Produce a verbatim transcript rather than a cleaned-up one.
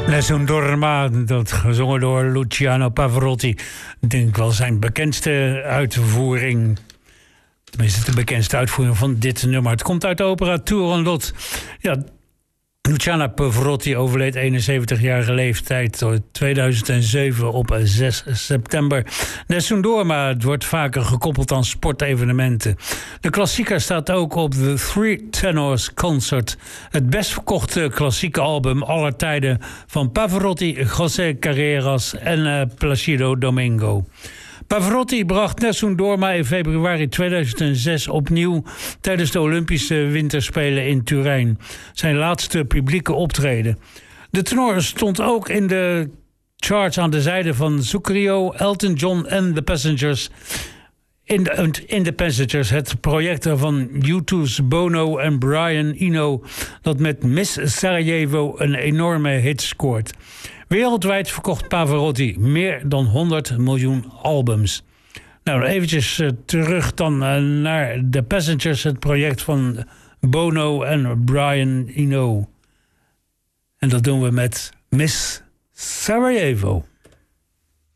Nessun Dorma, dat gezongen door Luciano Pavarotti. Ik denk wel zijn bekendste uitvoering. Tenminste, de bekendste uitvoering van dit nummer. Het komt uit de opera Turandot. Ja, Luciano Pavarotti overleed eenenzeventigjarige leeftijd, tweeduizend zeven op zes september. Nessun Dorma, het wordt vaker gekoppeld aan sportevenementen. De klassieker staat ook op The Three Tenors Concert, het best verkochte klassieke album aller tijden van Pavarotti, José Carreras en uh, Placido Domingo. Pavarotti bracht Nessun Dorma in februari tweeduizend zes opnieuw tijdens de Olympische Winterspelen in Turijn. Zijn laatste publieke optreden. De tenor stond ook in de charts aan de zijde van Zucchero, Elton John en The Passengers. In de, in The Passengers, het project van U two's Bono en Brian Eno, dat met Miss Sarajevo een enorme hit scoort. Wereldwijd verkocht Pavarotti meer dan honderd miljoen albums. Nou, eventjes uh, terug dan uh, naar The Passengers, het project van Bono en Brian Eno. En dat doen we met Miss Sarajevo.